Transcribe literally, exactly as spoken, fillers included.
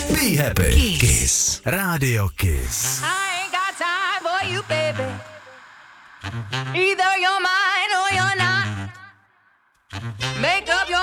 Be happy. Kiss. Kiss. Radio Kiss. I ain't got time for you, baby. Either you're mine or you're not. Make up your